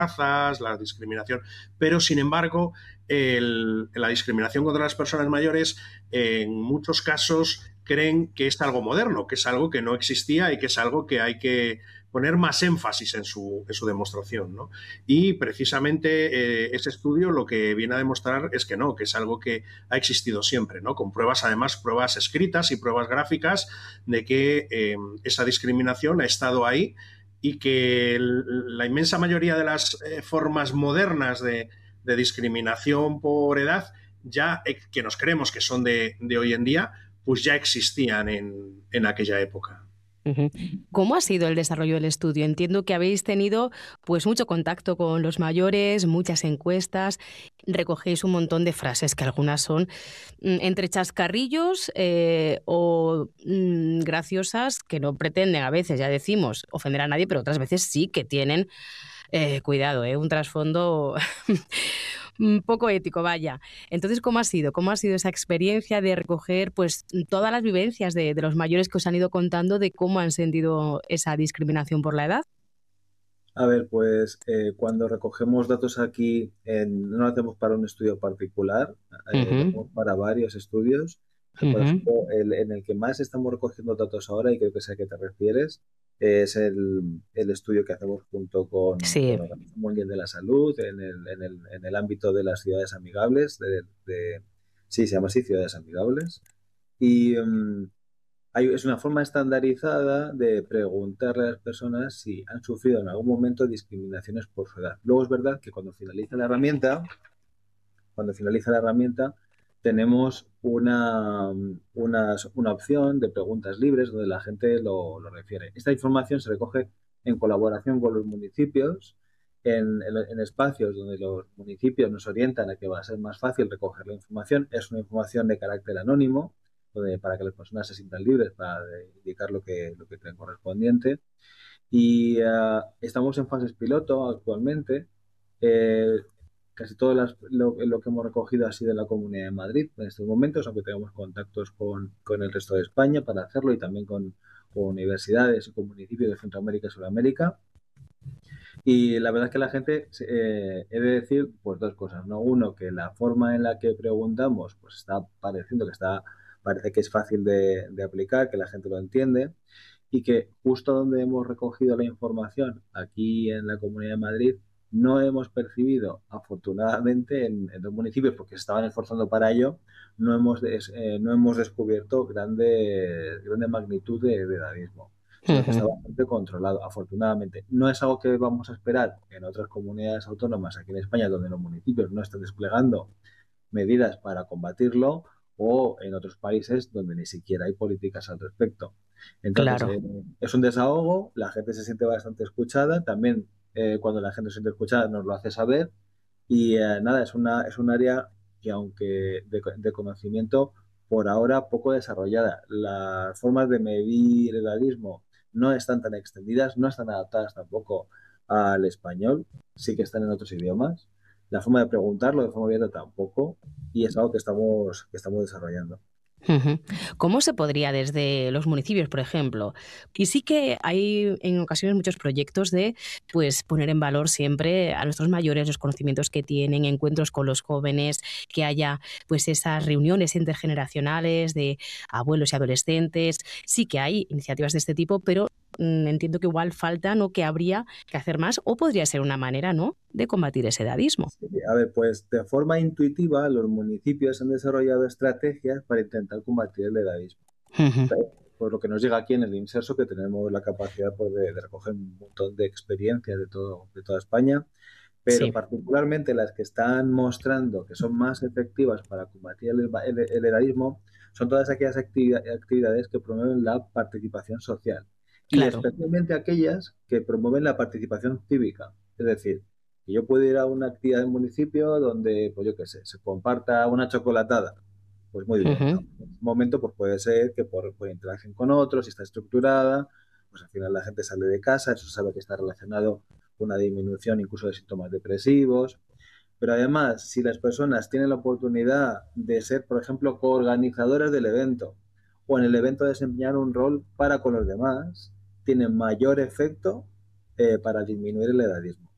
razas, la discriminación, pero sin embargo la discriminación contra las personas mayores en muchos casos creen que es algo moderno, que es algo que no existía y que es algo que hay que poner más énfasis en su demostración, ¿no? Y precisamente ese estudio lo que viene a demostrar es que no, que es algo que ha existido siempre, ¿no? Con pruebas, además, pruebas escritas y pruebas gráficas de que esa discriminación ha estado ahí y que la inmensa mayoría de las formas modernas de discriminación por edad, ya que nos creemos que son de hoy en día, pues ya existían en aquella época. Ujú. ¿Cómo ha sido el desarrollo del estudio? Entiendo que habéis tenido pues mucho contacto con los mayores, muchas encuestas, recogéis un montón de frases que algunas son entre chascarrillos graciosas que no pretenden a veces, ya decimos, ofender a nadie, pero otras veces sí que tienen, cuidado, un trasfondo poco ético, vaya. Entonces, ¿cómo ha sido? ¿Cómo ha sido esa experiencia de recoger, pues, todas las vivencias de los mayores que os han ido contando de cómo han sentido esa discriminación por la edad? A ver, pues cuando recogemos datos aquí, no lo hacemos para un estudio particular, lo Ujú, hacemos para varios estudios. Por ujú. ejemplo, en el que más estamos recogiendo datos ahora, y creo que sé a qué te refieres, es el estudio que hacemos junto con Sí. la Organización Mundial de la Salud en el ámbito de las ciudades amigables, sí, se llama así, ciudades amigables. Y es una forma estandarizada de preguntarle a las personas si han sufrido en algún momento discriminaciones por su edad. Luego es verdad que cuando finaliza la herramienta, tenemos una opción de preguntas libres donde la gente lo refiere. Esta información se recoge en colaboración con los municipios, en espacios donde los municipios nos orientan a que va a ser más fácil recoger la información. Es una información de carácter anónimo, para que las personas se sientan libres para indicar lo que creen correspondiente. Y estamos en fases piloto actualmente. Eh, Casi todo lo que hemos recogido ha sido en la Comunidad de Madrid en estos momentos, aunque tenemos contactos con el resto de España para hacerlo y también con universidades y con municipios de Centroamérica y Sudamérica. Y la verdad es que la gente, he de decir, pues dos cosas, ¿no? Uno, que la forma en la que preguntamos, pues parece que es fácil de aplicar, que la gente lo entiende, y que justo donde hemos recogido la información, aquí en la Comunidad de Madrid, no hemos percibido, afortunadamente, en los municipios, porque se estaban esforzando para ello, no hemos descubierto grande magnitud de edadismo, sino que está Ujú. bastante controlado, afortunadamente. No es algo que vamos a esperar en otras comunidades autónomas aquí en España, donde los municipios no están desplegando medidas para combatirlo, o en otros países donde ni siquiera hay políticas al respecto. Entonces, Claro. es un desahogo, la gente se siente bastante escuchada, también cuando la gente se siente escuchada nos lo hace saber, y nada, es un área que, aunque de conocimiento, por ahora poco desarrollada. Las formas de medir el edadismo no están tan extendidas, no están adaptadas tampoco al español, sí que están en otros idiomas. La forma de preguntarlo de forma abierta tampoco, y es algo que estamos desarrollando. Ujú. ¿Cómo se podría desde los municipios, por ejemplo? Y sí que hay en ocasiones muchos proyectos de pues poner en valor siempre a nuestros mayores, los conocimientos que tienen, encuentros con los jóvenes, que haya pues esas reuniones intergeneracionales de abuelos y adolescentes. Sí que hay iniciativas de este tipo, pero entiendo que igual faltan o que habría que hacer más, o podría ser una manera, ¿no?, de combatir ese edadismo. Sí, a ver, pues de forma intuitiva los municipios han desarrollado estrategias para intentar combatir el edadismo. Ujú, Por lo que nos llega aquí en el Inserso, que tenemos la capacidad, pues, de recoger un montón de experiencias de toda España, pero sí, particularmente las que están mostrando que son más efectivas para combatir el edadismo son todas aquellas actividades que promueven la participación social, y claro. especialmente aquellas que promueven la participación cívica. Es decir, que yo puedo ir a una actividad del municipio donde, pues yo qué sé, se comparta una chocolatada. Pues muy bien, Ujú, en ese momento pues puede ser que por interacción con otros, si está estructurada, pues al final la gente sale de casa, eso sabe que está relacionado con una disminución incluso de síntomas depresivos. Pero además, si las personas tienen la oportunidad de ser, por ejemplo, coorganizadoras del evento, o en el evento desempeñar un rol para con los demás, tienen mayor efecto para disminuir el edadismo.